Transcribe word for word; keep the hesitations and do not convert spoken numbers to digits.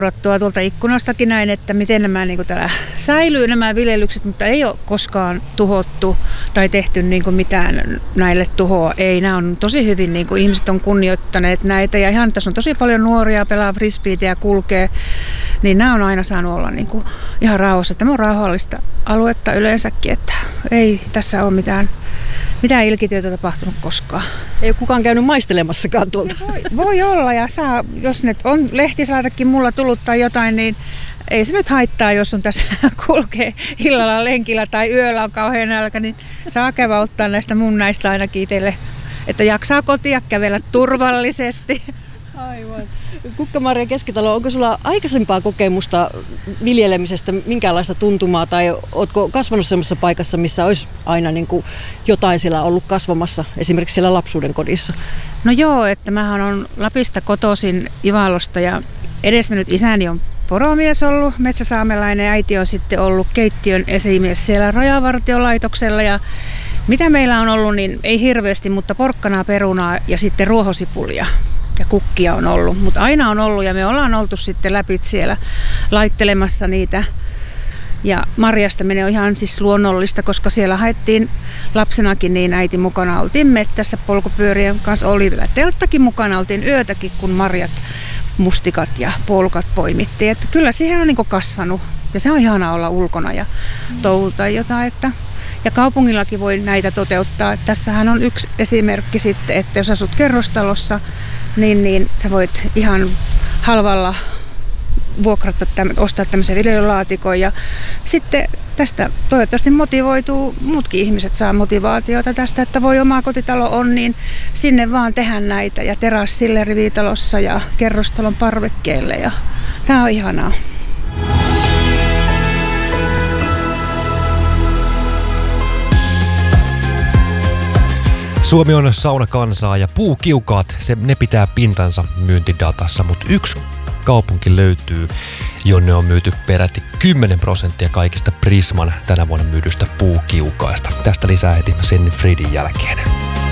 seurattua tuolta ikkunastakin näin, että miten nämä niin kuin täällä säilyy nämä viljelykset, mutta ei ole koskaan tuhottu tai tehty niin kuin mitään näille tuhoa. Ei, nämä on tosi hyvin, niin kuin ihmiset on kunnioittaneet näitä ja ihan tässä on tosi paljon nuoria, pelaa frisbeitä ja kulkee, niin nämä on aina saanut olla niin kuin ihan rauhassa. Tämä on rauhallista aluetta yleensäkin, että ei tässä ole mitään Mitään ilkityötä tapahtunut koskaan. Ei ole kukaan käynyt maistelemassakaan tuolta. Voi, voi olla ja saa, jos nyt on lehtisaatakin mulla tullut tai jotain, niin ei se nyt haittaa, jos on tässä kulkee illalla lenkillä tai yöllä on kauhean nälkä, niin saa käydä ottaa näistä mun näistä ainakin itselle, että jaksaa kotia kävellä turvallisesti. Aivan. Kukka-Maria Keskitalo, onko sulla aikaisempaa kokemusta viljelemisestä, minkälaista tuntumaa, tai ootko kasvanut sellaisessa paikassa, missä olisi aina niin kuin jotain siellä ollut kasvamassa, esimerkiksi siellä lapsuuden kodissa? No joo, että mähän on Lapista kotoisin Ivalosta ja edesmennyt isäni on poromies ollut, metsäsaamelainen, ja äiti on sitten ollut keittiön esimies siellä Rajavartiolaitoksella ja mitä meillä on ollut, niin ei hirveästi, mutta porkkanaa, perunaa ja sitten ruohosipulia. Ja kukkia on ollut, mutta aina on ollut ja me ollaan oltu sitten läpi siellä laittelemassa niitä. Ja marjastaminen on ihan siis luonnollista, koska siellä haettiin lapsenakin niin äiti mukana. Oltiin mettässä polkupyörien kanssa, oli vielä telttakin mukana, oltiin yötäkin kun marjat, mustikat ja polkat poimittiin. Että kyllä siihen on niin kuin kasvanut ja se on ihana olla ulkona ja touhuta jotain. Että ja kaupungillakin voi näitä toteuttaa. Tässähän on yksi esimerkki sitten, että jos asut kerrostalossa, niin, niin sä voit ihan halvalla vuokrata, täm, ostaa tämmöisen viljelylaatikon ja sitten tästä toivottavasti motivoituu, muutkin ihmiset saa motivaatiota tästä, että voi oma kotitalo on, niin sinne vaan tehdä näitä ja terassille rivitalossa ja kerrostalon parvekkeelle ja tää on ihanaa. Suomi on saunakansaa ja puukiukaat, se, ne pitää pintansa myyntidatassa, mutta yksi kaupunki löytyy, jonne on myyty peräti kymmenen prosenttia kaikista Prisman tänä vuonna myydystä puukiukaista. Tästä lisää heti Senni Fridin jälkeen.